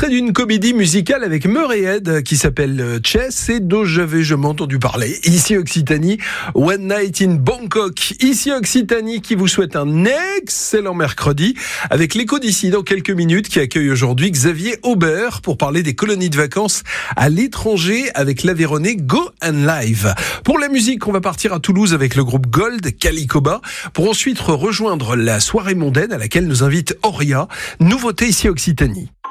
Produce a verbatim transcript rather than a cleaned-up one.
extrait d'une comédie musicale avec Murray qui s'appelle Chess et dont j'avais jamais entendu parler. Ici Occitanie, One Night in Bangkok. Ici Occitanie qui vous souhaite un excellent mercredi avec l'écho d'ici dans quelques minutes qui accueille aujourd'hui Xavier Aubert pour parler des colonies de vacances à l'étranger avec l'Aveyronais Go and Live. Pour la musique, on va partir à Toulouse avec le groupe Gold, Calicoba, pour ensuite rejoindre la soirée mondaine à laquelle nous invite Auria. Nouveauté ici Occitanie.